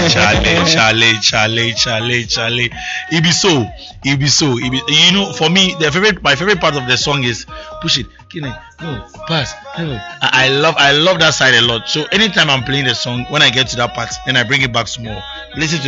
Charlie. It be so. You know, for me, my favorite part of the song is push it, Kine, no, pass, no. I love that side a lot. So anytime I'm playing the song, when I get to that part, then I bring it back some more. Listen to